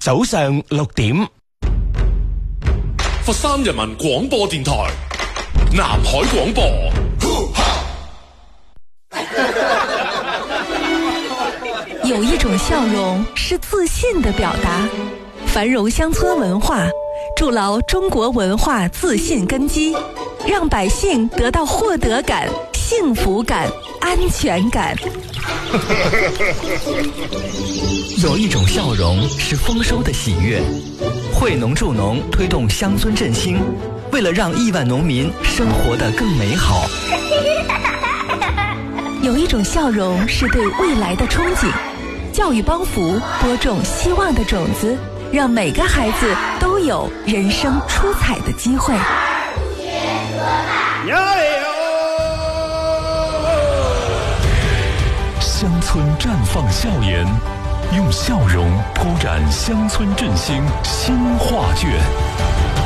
早上6點， 佛山人民廣播電台南海廣播。 有一種笑容是自信的表達，繁榮鄉村文化，築牢中國文化自信根基，讓百姓得到獲得感、幸福感、安全感。 有一種笑容是豐收的喜悅，惠農助農推動鄉村振興，為了讓億萬農民生活得更美好。 有一種笑容是對未來的憧憬，教育幫扶播種希望的種子，讓每個孩子都有人生出彩的機會。 鄉村綻放笑顏，用笑容鋪展鄉村振興新畫卷。